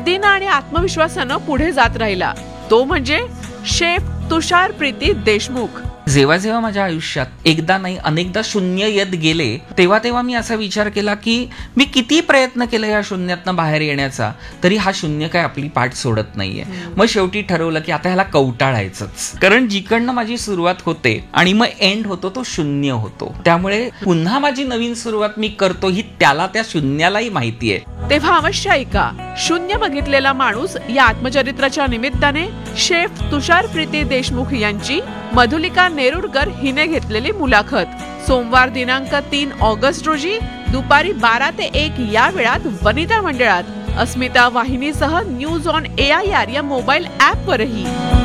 जिद्दीनं आणि आत्मविश्वासानं पुढे जात राहिला. तो म्हणजे शेफ तुषार प्रीती देशमुख. जेव्हा जेव्हा माझ्या आयुष्यात एकदा नाही अनेकदा शून्य येत गेले, तेव्हा तेव्हा मी असा विचार केला की मी किती प्रयत्न केला या शून्यातनं बाहेर येण्याचा, तरी हा शून्य काय आपली पाठ सोडत नाहीये. मग शेवटी ठरवलं की आता ह्याला कवटाळायचंच, कारण जिकडनं माझी सुरुवात होते आणि मग एंड होतो तो शून्य होतो. त्यामुळे पुन्हा माझी नवीन सुरुवात मी करतो ही त्याला, त्या शून्यालाही माहितीये. तेव्हा अवश्य ऐका शून्य बघितलेला माणूस या आत्मचरित्राच्या निमित्ताने शेफ तुषार प्रीती देशमुख यांची मधुलिका नेरुरकर हिने घेतलेली मुलाखत. सोमवार दिनांक 3 ऑगस्ट रोजी दुपारी 12 ते 1 या वेळात वनिता मंडळात अस्मिता वाहिनीसह न्यूज ऑन AIR या मोबाईल ऍप वरही.